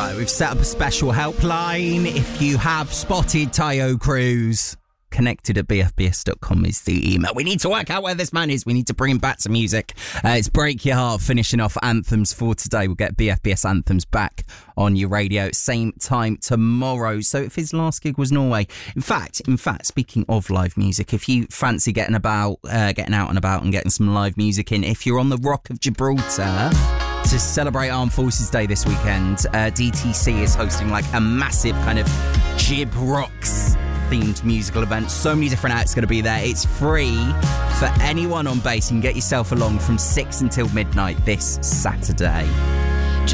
Right, we've set up a special helpline. If you have spotted Tayo Cruz, connected at bfbs.com is the email. We need to work out where this man is. We need to bring him back to music. It's Break Your Heart, finishing off anthems for today. We'll get BFBS anthems back on your radio same time tomorrow. So if his last gig was Norway, in fact, speaking of live music, if you fancy getting out and about and getting some live music in, if you're on the Rock of Gibraltar to celebrate Armed Forces Day this weekend, DTC is hosting like a massive kind of Gib Rocks themed musical event. So many different acts going to be there. It's free for anyone on base. You can get yourself along from 6 until midnight this Saturday.